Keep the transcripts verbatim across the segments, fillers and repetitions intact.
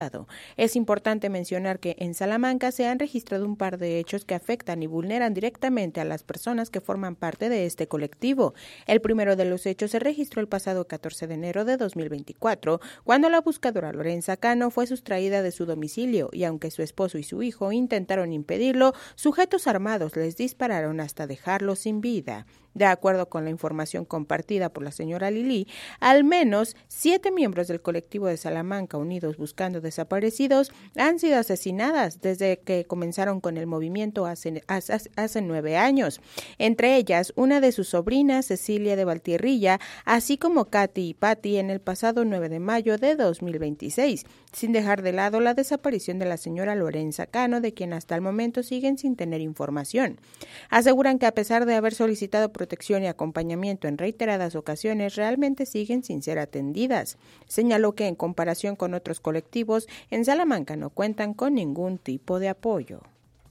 Es importante mencionar que en Salamanca se han registrado un par de hechos que afectan y vulneran directamente a las personas que forman parte de este colectivo. El primero de los hechos se registró el pasado catorce de enero de dos mil veinticuatro, cuando la buscadora Lorenza Cano fue sustraída de su domicilio y aunque su esposo y su hijo intentaron impedirlo, sujetos armados les dispararon hasta dejarlos sin vida. De acuerdo con la información compartida por la señora Lili, al menos siete miembros del colectivo de Salamanca Unidos Buscando Desaparecidos han sido asesinadas desde que comenzaron con el movimiento hace, hace, hace nueve años. Entre ellas, una de sus sobrinas, Cecilia de Valtierrilla, así como Katy y Patti en el pasado nueve de mayo de dos mil veintiséis, sin dejar de lado la desaparición de la señora Lorenza Cano, de quien hasta el momento siguen sin tener información. Aseguran que a pesar de haber solicitado protección y acompañamiento en reiteradas ocasiones, realmente siguen sin ser atendidas. Señaló que en comparación con otros colectivos, en Salamanca no cuentan con ningún tipo de apoyo.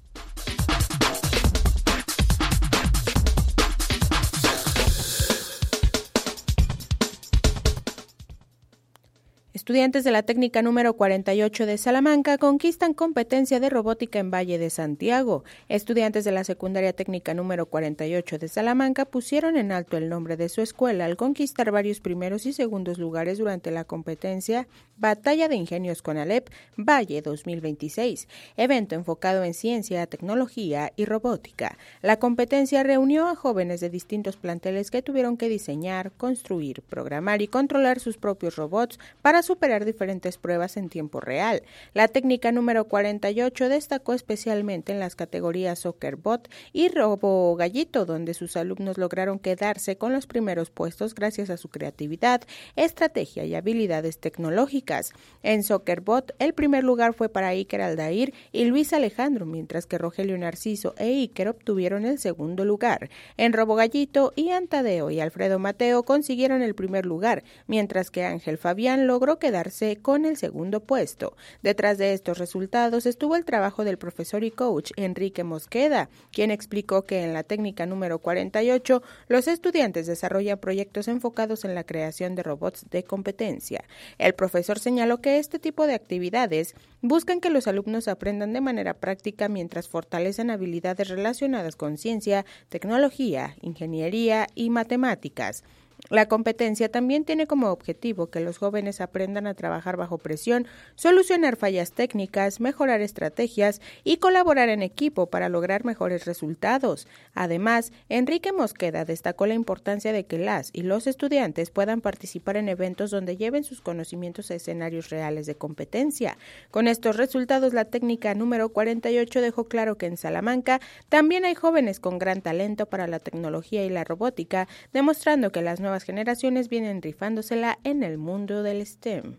Estudiantes de la técnica número cuarenta y ocho de Salamanca conquistan competencia de robótica en Valle de Santiago. Estudiantes de la secundaria técnica número cuarenta y ocho de Salamanca pusieron en alto el nombre de su escuela al conquistar varios primeros y segundos lugares durante la competencia Batalla de Ingenios Conalep Valle dos mil veintiséis, evento enfocado en ciencia, tecnología y robótica. La competencia reunió a jóvenes de distintos planteles que tuvieron que diseñar, construir, programar y controlar sus propios robots para superar diferentes pruebas en tiempo real. La técnica número cuarenta y ocho destacó especialmente en las categorías Soccer Bot y Robo Gallito, donde sus alumnos lograron quedarse con los primeros puestos gracias a su creatividad, estrategia y habilidades tecnológicas. En Soccer Bot, el primer lugar fue para Iker Aldair y Luis Alejandro, mientras que Rogelio Narciso e Iker obtuvieron el segundo lugar. En Robo Gallito, Ian Tadeo y Alfredo Mateo consiguieron el primer lugar, mientras que Ángel Fabián logró quedarse con el segundo puesto. Detrás de estos resultados estuvo el trabajo del profesor y coach Enrique Mosqueda, quien explicó que en la técnica número cuarenta y ocho los estudiantes desarrollan proyectos enfocados en la creación de robots de competencia. El profesor señaló que este tipo de actividades buscan que los alumnos aprendan de manera práctica mientras fortalecen habilidades relacionadas con ciencia, tecnología, ingeniería y matemáticas. La competencia también tiene como objetivo que los jóvenes aprendan a trabajar bajo presión, solucionar fallas técnicas, mejorar estrategias y colaborar en equipo para lograr mejores resultados. Además, Enrique Mosqueda destacó la importancia de que las y los estudiantes puedan participar en eventos donde lleven sus conocimientos a escenarios reales de competencia. Con estos resultados, la técnica número cuarenta y ocho dejó claro que en Salamanca también hay jóvenes con gran talento para la tecnología y la robótica, demostrando que las nuevas Nuevas generaciones vienen rifándosela en el mundo del STEM.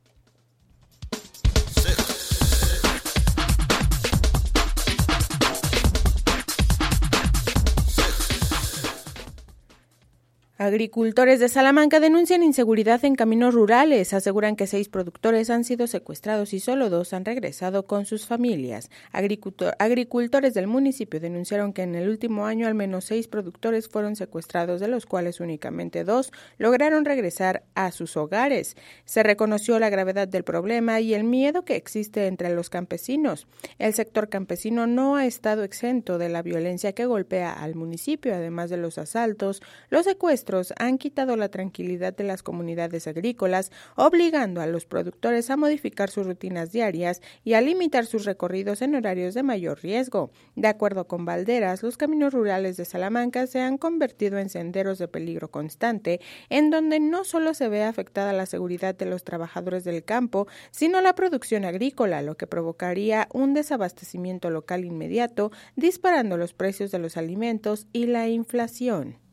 Agricultores de Salamanca denuncian inseguridad en caminos rurales. Aseguran que seis productores han sido secuestrados y solo dos han regresado con sus familias. Agricultor, agricultores del municipio denunciaron que en el último año al menos seis productores fueron secuestrados, de los cuales únicamente dos lograron regresar a sus hogares. Se reconoció la gravedad del problema y el miedo que existe entre los campesinos. El sector campesino no ha estado exento de la violencia que golpea al municipio, además de los asaltos, los secuestros han quitado la tranquilidad de las comunidades agrícolas, obligando a los productores a modificar sus rutinas diarias y a limitar sus recorridos en horarios de mayor riesgo. De acuerdo con Valderas, los caminos rurales de Salamanca se han convertido en senderos de peligro constante, en donde no solo se ve afectada la seguridad de los trabajadores del campo, sino la producción agrícola, lo que provocaría un desabastecimiento local inmediato, disparando los precios de los alimentos y la inflación.